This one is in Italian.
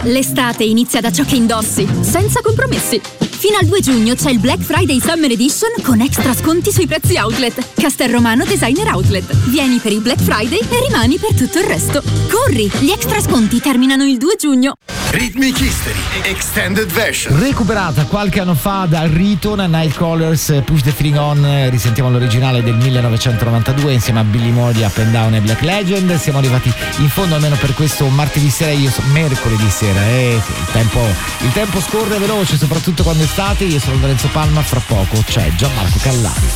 L'estate inizia da ciò che indossi, senza compromessi. Fino al 2 giugno c'è il Black Friday Summer Edition con extra sconti sui prezzi outlet. Castelromano Designer Outlet. Vieni per il Black Friday e rimani per tutto il resto. Corri, gli extra sconti terminano il 2 giugno. Rhythmic History Extended Version, recuperata qualche anno fa da Riton, Nightcrawlers, Push the Feeling On. Risentiamo l'originale del 1992 insieme a Billy Moody, Up and Down e Black Legend. Siamo arrivati in fondo almeno per questo martedì sera, mercoledì sera. Il tempo scorre veloce, soprattutto quando è estate. Io sono Lorenzo Palma, fra poco c'è Gianmarco Callari.